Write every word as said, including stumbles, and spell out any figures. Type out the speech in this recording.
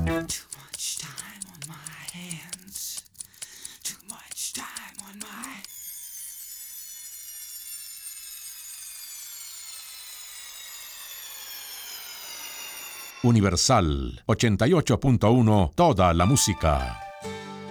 Too much time on my hands. Too much time on my... Universal ochenta y ocho punto uno, toda la música.